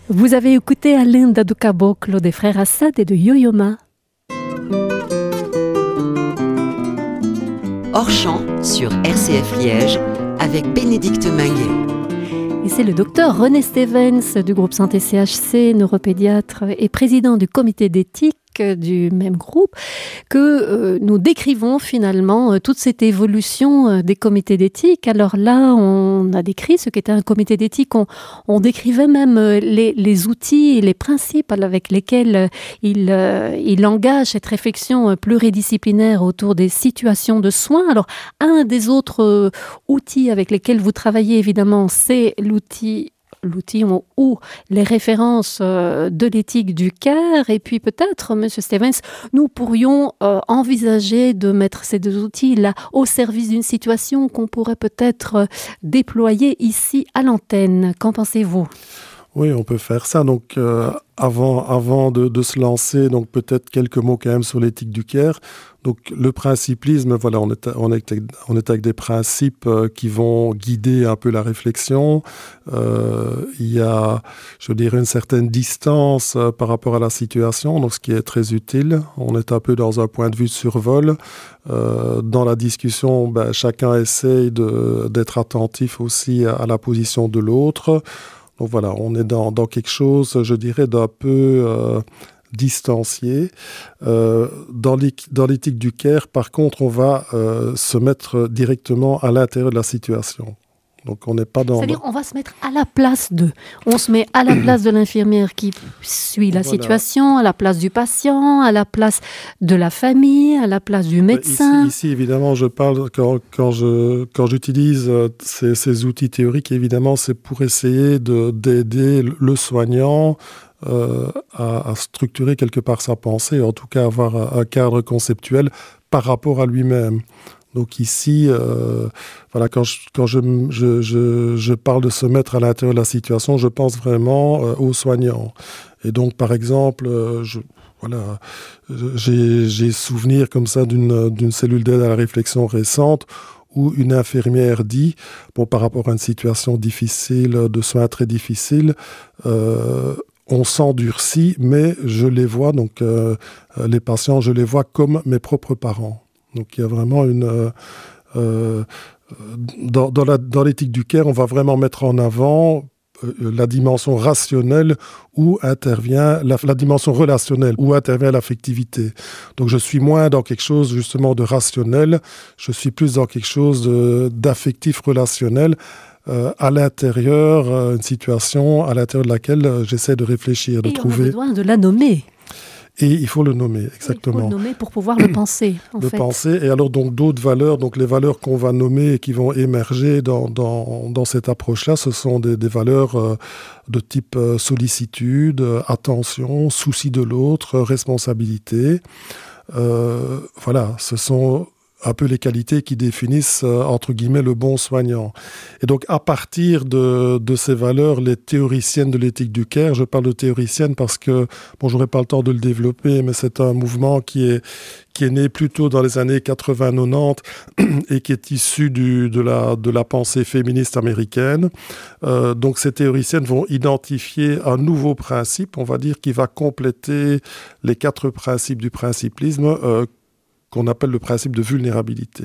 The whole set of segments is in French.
Vous avez écouté Alain Dadou-Caboclo des frères Assad et de Yo-Yo Ma. Hors champ sur RCF Liège avec Bénédicte Minguet. Et c'est le docteur René Stevens du groupe Santé CHC, neuropédiatre et président du comité d'éthique du même groupe, que nous décrivons finalement toute cette évolution des comités d'éthique. Alors là, on a décrit ce qu'était un comité d'éthique, on décrivait même les outils et les principes avec lesquels il engage cette réflexion pluridisciplinaire autour des situations de soins. Alors, un des autres outils avec lesquels vous travaillez, évidemment, c'est l'outil ou les références de l'éthique du CARE. Et puis peut-être, M. Stevens, nous pourrions envisager de mettre ces deux outils-là au service d'une situation qu'on pourrait peut-être déployer ici à l'antenne. Qu'en pensez-vous ? Oui, on peut faire ça. Donc, avant de se lancer, donc peut-être quelques mots quand même sur l'éthique du CARE. Donc, le principlisme, voilà, on est avec des principes qui vont guider un peu la réflexion. Il y a, je dirais, une certaine distance par rapport à la situation, donc ce qui est très utile. On est un peu dans un point de vue de survol. Dans la discussion, chacun essaye d'être attentif aussi à la position de l'autre. Donc voilà, on est dans quelque chose, je dirais, d'un peu distancié. Dans l'éthique du CARE, par contre, on va se mettre directement à l'intérieur de la situation. Donc on n'est pas dans... C'est-à-dire on va se mettre à la place d'eux. On se met à la place de l'infirmière qui suit la situation, à la place du patient, à la place de la famille, à la place du médecin. Ici évidemment, je parle quand j'utilise ces outils théoriques, évidemment, c'est pour essayer d'aider le soignant à structurer quelque part sa pensée, en tout cas avoir un cadre conceptuel par rapport à lui-même. Donc ici, voilà, quand je parle de se mettre à l'intérieur de la situation, je pense vraiment aux soignants. Et donc, par exemple, j'ai souvenir comme ça d'une cellule d'aide à la réflexion récente où une infirmière dit, par rapport à une situation difficile, de soins très difficiles, on s'endurcit, mais je les vois, donc les patients, je les vois comme mes propres parents. Donc il y a vraiment dans l'éthique du CARE, on va vraiment mettre en avant la dimension rationnelle où intervient la dimension relationnelle, où intervient l'affectivité. Donc je suis moins dans quelque chose justement de rationnel, je suis plus dans quelque chose d'affectif relationnel, à l'intérieur, une situation à l'intérieur de laquelle j'essaie de réfléchir, de trouver... on a besoin de la nommer. Et il faut le nommer, exactement. Il faut le nommer pour pouvoir le penser, en fait. Penser, et alors donc d'autres valeurs, donc les valeurs qu'on va nommer et qui vont émerger dans cette approche-là, ce sont des valeurs de type sollicitude, attention, souci de l'autre, responsabilité. Voilà, ce sont un peu les qualités qui définissent, entre guillemets, le bon soignant. Et donc, à partir de ces valeurs, les théoriciennes de l'éthique du CARE, je parle de théoriciennes parce que, je n'aurai pas le temps de le développer, mais c'est un mouvement qui est né plutôt dans les années 80-90 et qui est issu de la pensée féministe américaine. Donc, ces théoriciennes vont identifier un nouveau principe, on va dire, qui va compléter les 4 principes du principlisme, qu'on appelle le principe de vulnérabilité.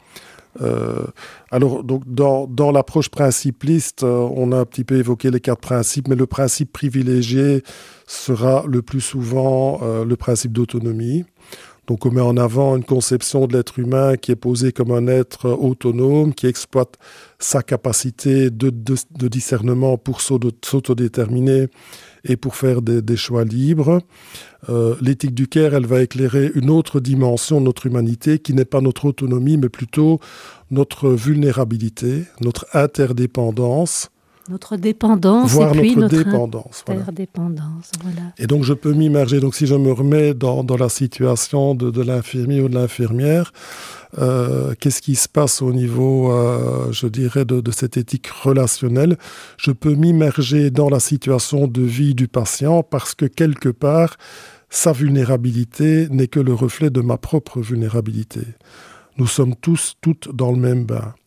Alors, donc, dans l'approche principliste, on a un petit peu évoqué les 4 principes, mais le principe privilégié sera le plus souvent le principe d'autonomie. Donc, on met en avant une conception de l'être humain qui est posée comme un être autonome, qui exploite sa capacité de discernement pour s'autodéterminer et pour faire des choix libres. L'éthique du CARE, elle va éclairer une autre dimension de notre humanité qui n'est pas notre autonomie, mais plutôt notre vulnérabilité, notre interdépendance. Notre dépendance voire et puis notre dépendance. Interdépendance, voilà. Et donc, je peux m'immerger. Donc, si je me remets dans la situation de l'infirmier ou de l'infirmière, qu'est-ce qui se passe au niveau, je dirais, de cette éthique relationnelle ? Je peux m'immerger dans la situation de vie du patient parce que, quelque part, sa vulnérabilité n'est que le reflet de ma propre vulnérabilité. Nous sommes toutes dans le même bain.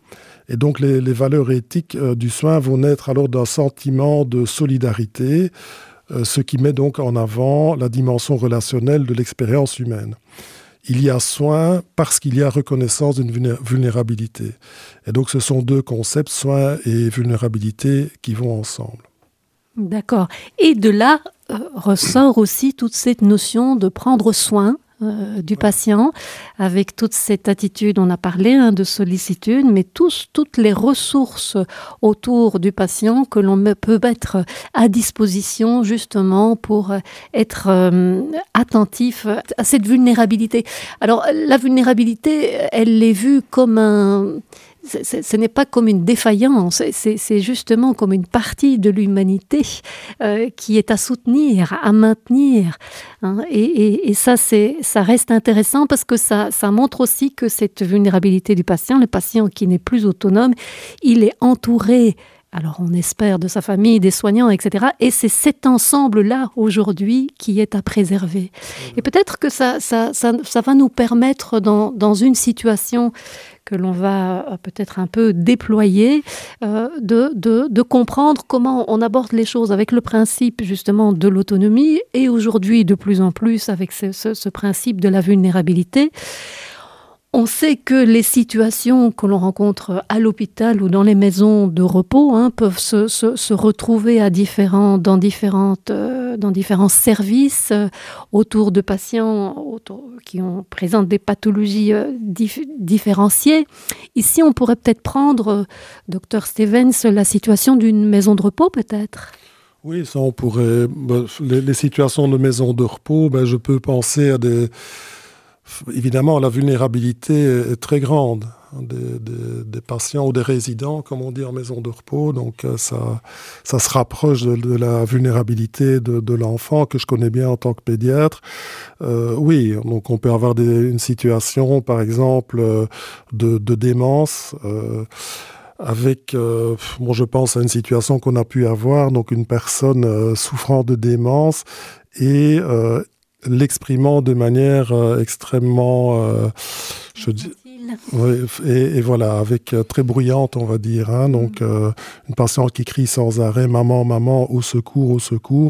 Et donc les valeurs éthiques du soin vont naître alors d'un sentiment de solidarité, ce qui met donc en avant la dimension relationnelle de l'expérience humaine. Il y a soin parce qu'il y a reconnaissance d'une vulnérabilité. Et donc ce sont deux concepts, soin et vulnérabilité, qui vont ensemble. D'accord. Et de là ressort aussi toute cette notion de prendre soin du patient, avec toute cette attitude, on a parlé de sollicitude, mais toutes les ressources autour du patient que l'on peut mettre à disposition justement pour être attentif à cette vulnérabilité. Alors la vulnérabilité, elle est vue comme ce n'est pas comme une défaillance, c'est justement comme une partie de l'humanité qui est à soutenir, à maintenir. Et ça reste intéressant parce que ça montre aussi que cette vulnérabilité du patient, le patient qui n'est plus autonome, il est entouré, alors on espère, de sa famille, des soignants, etc. Et c'est cet ensemble-là, aujourd'hui, qui est à préserver. Et peut-être que ça va nous permettre, dans une situation que l'on va peut-être un peu déployer, de comprendre comment on aborde les choses avec le principe justement de l'autonomie et aujourd'hui de plus en plus avec ce principe de la vulnérabilité. On sait que les situations que l'on rencontre à l'hôpital ou dans les maisons de repos peuvent se retrouver dans différents services autour de patients qui présentent des pathologies différenciées. Ici, on pourrait peut-être prendre, Dr Stevens, la situation d'une maison de repos peut-être. Oui, ça on pourrait. Les situations de maison de repos, je peux penser à des... Évidemment, la vulnérabilité est très grande des patients ou des résidents, comme on dit en maison de repos. Donc, ça se rapproche de la vulnérabilité de l'enfant que je connais bien en tant que pédiatre. Oui, donc on peut avoir une situation, par exemple, de démence. Avec, je pense à une situation qu'on a pu avoir, donc une personne souffrant de démence et l'exprimant de manière extrêmement, et voilà, avec très bruyante, on va dire. Donc, une patiente qui crie sans arrêt « Maman, maman, au secours »,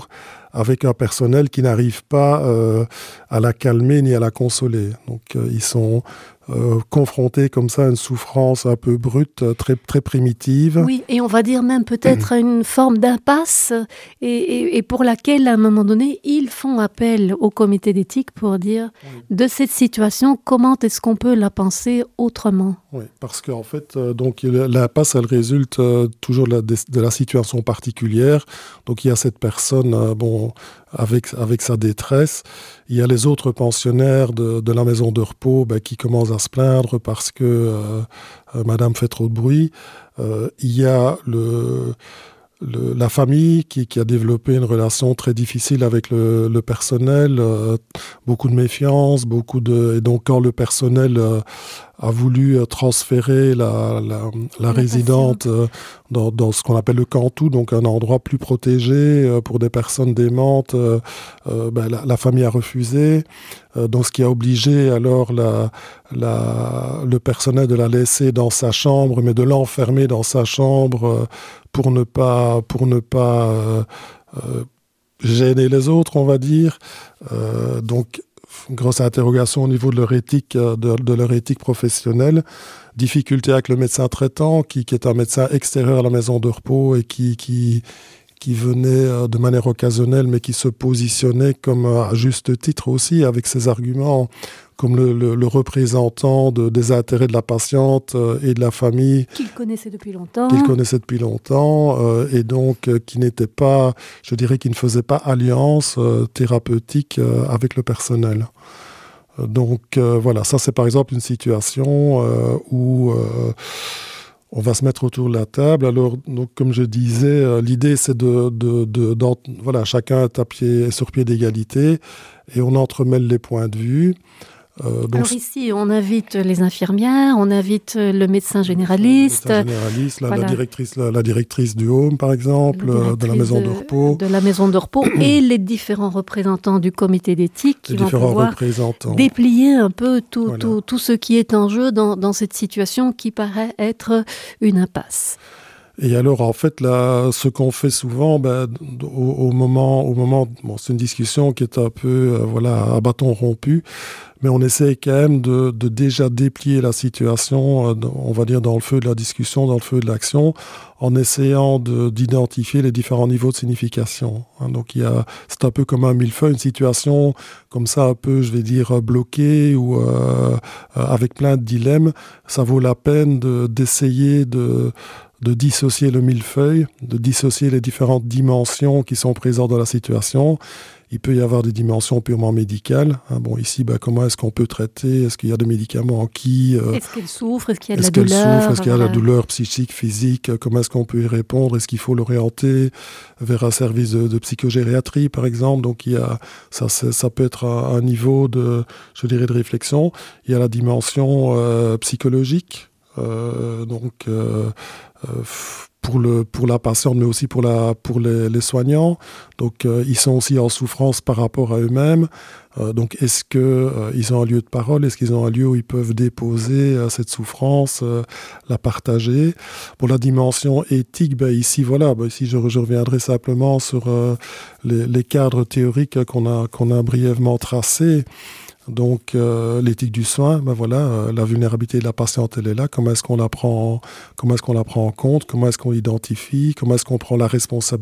avec un personnel qui n'arrive pas à la calmer ni à la consoler. Donc, ils sont confrontés comme ça à une souffrance un peu brute, très, très primitive. Oui, et on va dire même peut-être une forme d'impasse et pour laquelle, à un moment donné, ils font appel au comité d'éthique pour dire de cette situation, comment est-ce qu'on peut la penser autrement ? Oui, parce qu'en fait, donc, l'impasse, elle résulte toujours de la situation particulière. Donc, il y a cette personne, avec sa détresse. Il y a les autres pensionnaires de la maison de repos qui commencent à se plaindre parce que madame fait trop de bruit. Il y a la famille qui a développé une relation très difficile avec le personnel, beaucoup de méfiance, et donc quand le personnel a voulu transférer la résidente dans ce qu'on appelle le cantou, donc un endroit plus protégé pour des personnes démentes, la famille a refusé, donc ce qui a obligé alors le personnel de la laisser dans sa chambre, mais de l'enfermer dans sa chambre pour ne pas gêner les autres, on va dire. Donc, grosse interrogation au niveau de leur éthique, de leur éthique professionnelle. Difficulté avec le médecin traitant, qui est un médecin extérieur à la maison de repos et qui venait de manière occasionnelle, mais qui se positionnait comme à juste titre aussi, avec ses arguments, comme le représentant des intérêts de la patiente et de la famille. Qu'il connaissait depuis longtemps. Et donc qui n'était pas, je dirais, qui ne faisait pas alliance thérapeutique avec le personnel. Donc voilà, ça c'est par exemple une situation où on va se mettre autour de la table. Alors, donc, comme je disais, l'idée c'est voilà, chacun est sur pied d'égalité et on entremêle les points de vue. Alors ici, on invite les infirmières, on invite le médecin généraliste. La directrice du home, par exemple, de la maison de repos. De la maison de repos et les différents représentants du comité d'éthique qui vont pouvoir déplier un peu tout ce qui est en jeu dans cette situation qui paraît être une impasse. Et alors, en fait, là, ce qu'on fait souvent, au moment, c'est une discussion qui est un peu, à bâton rompu, mais on essaie quand même de déjà déplier la situation, on va dire, dans le feu de la discussion, dans le feu de l'action, en essayant d'identifier les différents niveaux de signification. Donc, c'est un peu comme un millefeuille, une situation comme ça, un peu, je vais dire, bloquée ou avec plein de dilemmes. Ça vaut la peine d'essayer de dissocier le millefeuille, de dissocier les différentes dimensions qui sont présentes dans la situation. Il peut y avoir des dimensions purement médicales. Ici, comment est-ce qu'on peut traiter ? Est-ce qu'il y a des médicaments qui... Est-ce qu'elle souffre ? Est-ce qu'il y a de la douleur ? Est-ce qu'il y a de la douleur psychique, physique ? Comment est-ce qu'on peut y répondre ? Est-ce qu'il faut l'orienter vers un service de psychogériatrie, par exemple ? Donc, ça peut être un niveau de réflexion. Il y a la dimension psychologique. Pour la patiente, mais aussi pour les soignants. Donc, ils sont aussi en souffrance par rapport à eux-mêmes. Donc, est-ce qu'ils ont un lieu de parole ? Est-ce qu'ils ont un lieu où ils peuvent déposer cette souffrance, la partager ? Pour la dimension éthique, ici, je reviendrai simplement sur les cadres théoriques qu'on a brièvement tracés. Donc, l'éthique du soin, la vulnérabilité de la patiente, elle est là. Comment est-ce qu'on la prend en compte ? Comment est-ce qu'on l'identifie ? Comment est-ce qu'on prend la responsabilité ?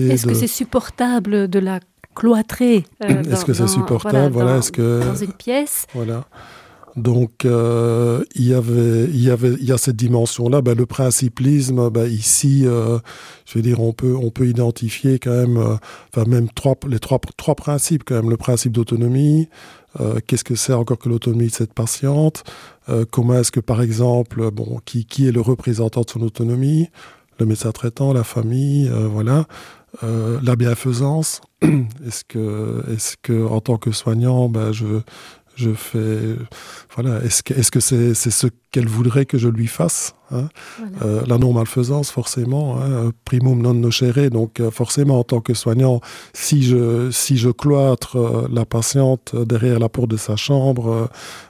Est-ce que c'est supportable de la cloîtrer est-ce que c'est supportable ? Dans une pièce ? Voilà. Donc, il y a cette dimension-là. Le principlisme, ici, je veux dire, on peut identifier quand même, même les trois principes quand même. Le principe d'autonomie. Qu'est-ce que c'est encore que l'autonomie de cette patiente ? Comment est-ce que, par exemple, qui est le représentant de son autonomie ? Le médecin traitant, la famille, la bienfaisance. Est-ce que en tant que soignant, je fais... Est-ce que c'est ce qu'elle voudrait que je lui fasse ? La non-malfaisance, forcément, primum non nocere. Donc, forcément, en tant que soignant, si je cloître la patiente derrière la porte de sa chambre,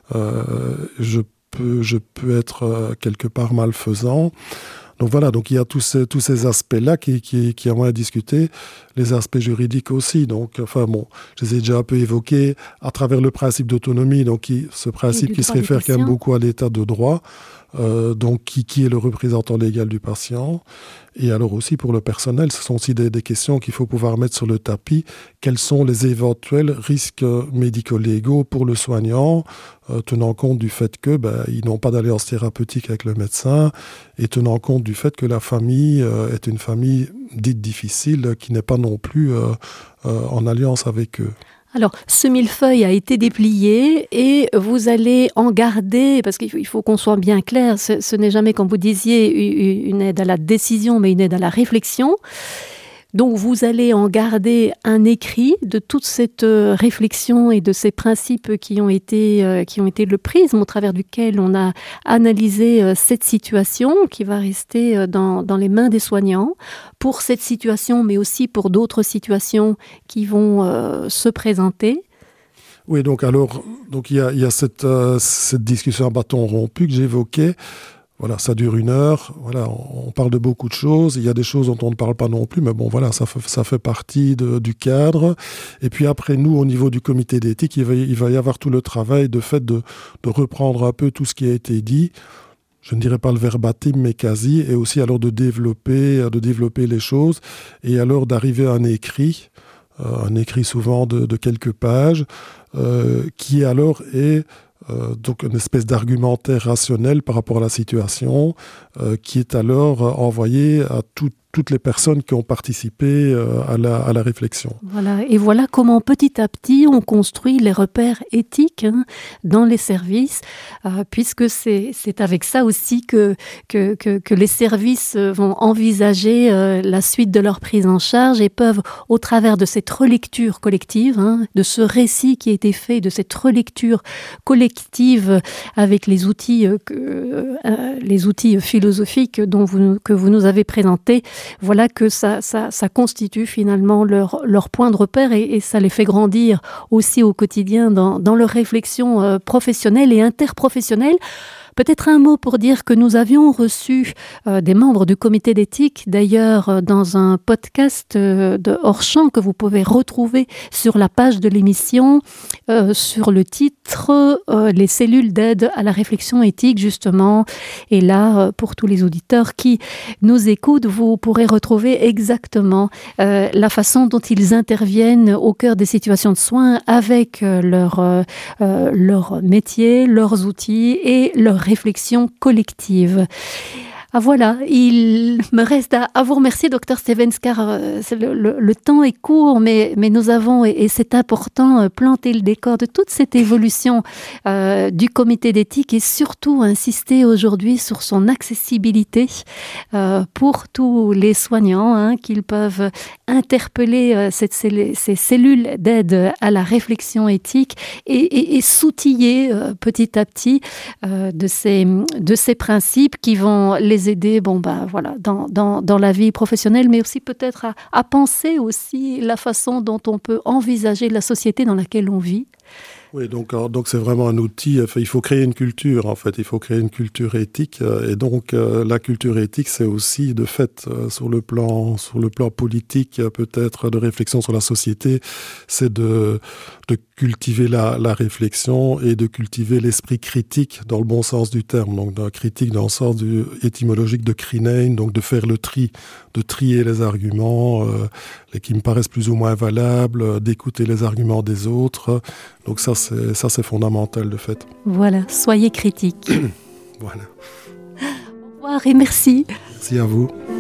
je peux être quelque part malfaisant. Donc il y a tous ces aspects-là qui ont à discuter, les aspects juridiques aussi. Donc, je les ai déjà un peu évoqués à travers le principe d'autonomie, donc ce principe qui se réfère quand même beaucoup à l'état de droit, donc qui est le représentant légal du patient. Et alors aussi pour le personnel, ce sont aussi des questions qu'il faut pouvoir mettre sur le tapis. Quels sont les éventuels risques médico-légaux pour le soignant, tenant compte du fait que ils n'ont pas d'alliance thérapeutique avec le médecin, et tenant compte du fait que la famille est une famille dite difficile, qui n'est pas non plus en alliance avec eux. Alors, ce millefeuille a été déplié et vous allez en garder, parce qu'il faut qu'on soit bien clair, ce n'est jamais, comme vous disiez, une aide à la décision, mais une aide à la réflexion. Donc, vous allez en garder un écrit de toute cette réflexion et de ces principes qui ont été le prisme au travers duquel on a analysé cette situation qui va rester dans les mains des soignants pour cette situation, mais aussi pour d'autres situations qui vont se présenter. Oui, donc il y a cette discussion à bâton rompu que j'évoquais. Voilà, ça dure 1 heure. Voilà, on parle de beaucoup de choses. Il y a des choses dont on ne parle pas non plus, mais ça fait partie du cadre. Et puis après, nous, au niveau du comité d'éthique, il va y avoir tout le travail de reprendre un peu tout ce qui a été dit. Je ne dirais pas le verbatim, mais quasi, et aussi alors de développer les choses, et alors d'arriver à un écrit souvent de quelques pages, qui alors est donc une espèce d'argumentaire rationnel par rapport à la situation, qui est alors envoyé à toutes les personnes qui ont participé à la réflexion. Voilà. Et voilà comment petit à petit on construit les repères éthiques dans les services, puisque c'est avec ça aussi que les services vont envisager la suite de leur prise en charge et peuvent, au travers de cette relecture collective, de ce récit qui a été fait, de cette relecture collective avec les outils philosophiques que vous nous avez présentés, voilà que ça constitue finalement leur point de repère et ça les fait grandir aussi au quotidien dans leur réflexion professionnelle et interprofessionnelle. Peut-être un mot pour dire que nous avions reçu des membres du comité d'éthique, d'ailleurs dans un podcast de hors-champ que vous pouvez retrouver sur la page de l'émission, sur le titre « Les cellules d'aide à la réflexion éthique » justement. Et là, pour tous les auditeurs qui nous écoutent, vous pourrez retrouver exactement la façon dont ils interviennent au cœur des situations de soins avec leur métier, leurs outils et leur réflexion collective. Ah voilà, il me reste à vous remercier, Dr Stevens, car le temps est court, mais nous avons, et c'est important, planté le décor de toute cette évolution du comité d'éthique et surtout insister aujourd'hui sur son accessibilité pour tous les soignants, qu'ils peuvent interpeller ces cellules d'aide à la réflexion éthique et s'outiller petit à petit de ces principes qui vont les aider dans la vie professionnelle, mais aussi peut-être à penser aussi la façon dont on peut envisager la société dans laquelle on vit. Oui, donc c'est vraiment un outil. Il faut créer une culture, en fait. Il faut créer une culture éthique. Et donc, la culture éthique, c'est aussi, de fait, sur le plan politique, peut-être de réflexion sur la société, c'est de cultiver la réflexion et de cultiver l'esprit critique dans le bon sens du terme. Donc, critique dans le sens étymologique de krinein, donc de faire le tri, de trier les arguments qui me paraissent plus ou moins valables, d'écouter les arguments des autres. Donc ça c'est fondamental de fait. Voilà, soyez critiques. Voilà. Au revoir et merci. Merci à vous.